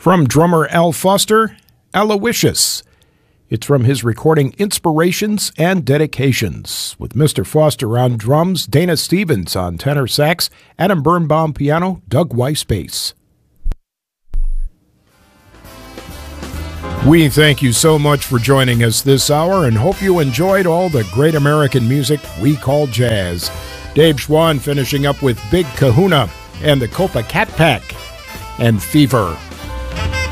From drummer Al Foster, Aloysius. It's from his recording Inspirations and Dedications, with Mr. Foster on drums, Dana Stevens on tenor sax, Adam Birnbaum piano, Doug Weiss bass. We thank you so much for joining us this hour and hope you enjoyed all the great American music we call jazz. Dave Schwann finishing up with Big Kahuna and the Copa Cat Pack and Fever.